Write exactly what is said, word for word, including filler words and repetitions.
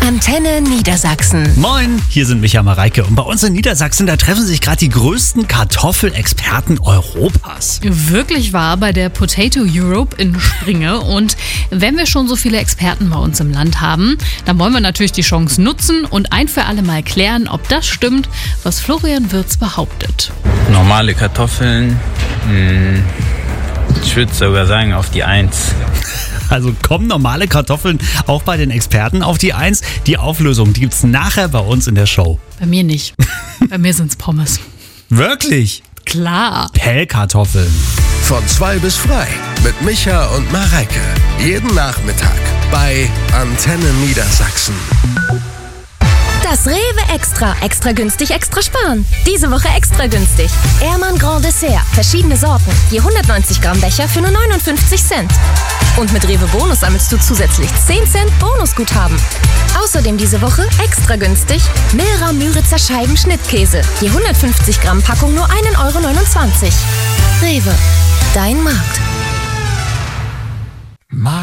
Antenne Niedersachsen. Moin, hier sind Micha Mareike und bei uns in Niedersachsen, da treffen sich gerade die größten Kartoffelexperten Europas. Wirklich wahr, bei der Potato Europe in Springe. Und wenn wir schon so viele Experten bei uns im Land haben, dann wollen wir natürlich die Chance nutzen und ein für alle Mal klären, ob das stimmt, was Florian Wirz behauptet. Normale Kartoffeln, mh, ich würde sogar sagen auf die Eins. Also kommen normale Kartoffeln auch bei den Experten auf die Eins? Die Auflösung, die gibt's nachher bei uns in der Show. Bei mir nicht. Bei mir sind's Pommes. Wirklich? Klar. Pellkartoffeln. Von zwei bis frei mit Micha und Mareike. Jeden Nachmittag bei Antenne Niedersachsen. Das Rewe Extra. Extra günstig, extra sparen. Diese Woche extra günstig. Ehrmann Grand Dessert. Verschiedene Sorten. Je hundertneunzig Gramm Becher für nur neunundfünfzig Cent. Und mit Rewe Bonus sammelst du zusätzlich zehn Cent Bonusguthaben. Außerdem diese Woche extra günstig Milra Müritzer Scheiben Schnittkäse. Je hundertfünfzig Gramm Packung nur ein Euro neunundzwanzig. Rewe. Dein Markt.